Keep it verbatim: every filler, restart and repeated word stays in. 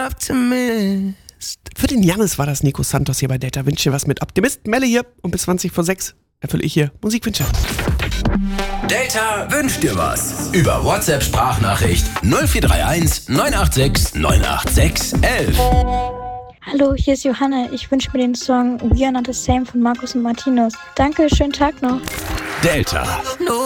Optimist. Für den Jannis war das Nico Santos hier bei Delta. Wünsche dir was mit Optimist. Melle hier und bis zwanzig vor sechs erfülle ich hier Musikwünsche. Delta wünscht dir was. Über WhatsApp-Sprachnachricht null vier drei eins neun acht sechs neun acht sechs eins eins. Hallo, hier ist Johanna. Ich wünsche mir den Song We Are Not The Same von Markus und Martinus. Danke, schönen Tag noch. Delta.